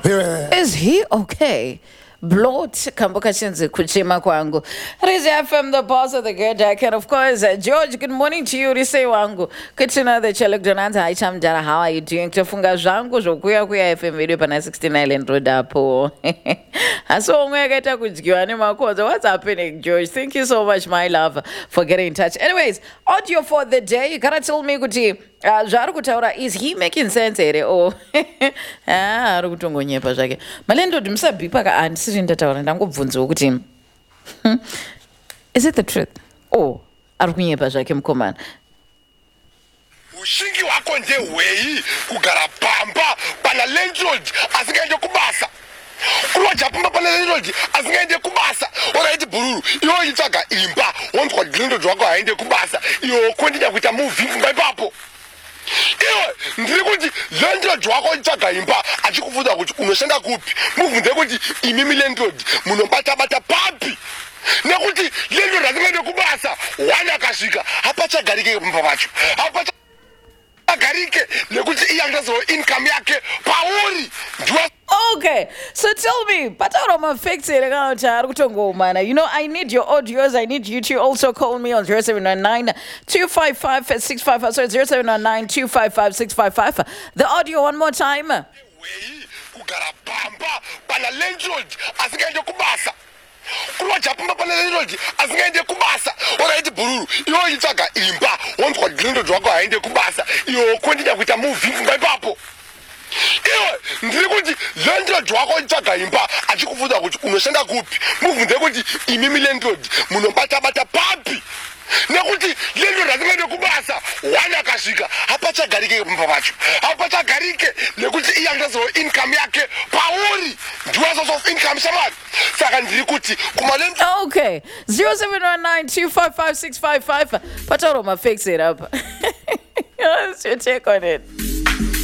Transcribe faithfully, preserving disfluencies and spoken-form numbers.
Is he okay? Blot Kamboka Shinzi Kuchima Kwangu. Rizi F M, the boss of the good deck. And of course, uh, George, good morning to you. Rise Wangu. Kuchina the Chaluk Donanta. Aicham Jara, how are you doing? Tufunga Jangu, Jokuya Kuya F M video pana sixteen Island Road Apo. So Megata Kujiwani Makoza. What's happening, George? Thank you so much, my love, for getting in touch. Anyways, audio for the day. You gotta tell me, Guti. Uh, Jaru Kutaura, is he making sense? Eh? Oh, ah, Rukutungo nyepa jake. Malendo dimsa bipaka and sitting tataura and ango vunzo kutim. Is it the truth? Oh, Arukunyepa jake mkoman. Ushingi wako nje wei kugara pamba pana landlord asingaje kubasa. Kulo japamba pana landlord asingaje kubasa. Ora iti bururu iyo yitaka imba won't kwa landlord wako aende kubasa. Iyo kwendija kuita movie ngapapo. Iwe ndiri kuti landlord wako itaka imba achikufuza kuti unoshanda kupi muvunze kuti imimi landlord munobata bata papi nekuti landlord asingaende kubasa wana kasvika hapachagarike mumba vacho hapachagarike nekuti iyandazo income yake pauri. Okay, so tell me, Pataroma fix it. You know, I need your audios. I need you to also call me on zero seven nine nine, two five five, six five five. Sorry, zero seven nine nine, two five five, six five five. The audio one more time. Kulo japamba pana landlord asingaende kubasa. Ora iti bururu iyo yitaka imba won't kwa landlord wako aende kubasa. Iyo kwendija kuita movie ngapapo. Iwe ndiri kuti landlord wako itaka imba achikufuza kuti unoshanda kupi muvunze kuti imimi landlord munobata bata papi nekuti landlord asingaende kubasa wana kasvika hapachagarike mumba vacho hapachagarike nekuti iyandazo income yake pauri ndiwa source of income shamari saka ndiri kuti kumaland. Okay, zero seven one nine, two five five, six five five. Pataroma fix it up. What's your take on it?